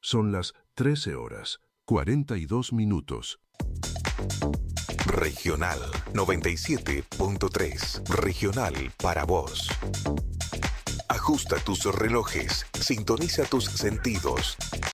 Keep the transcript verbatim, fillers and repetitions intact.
Son las trece horas, cuarenta y dos minutos. Regional noventa y siete punto tres. Regional para vos. Ajusta tus relojes, sintoniza tus sentidos.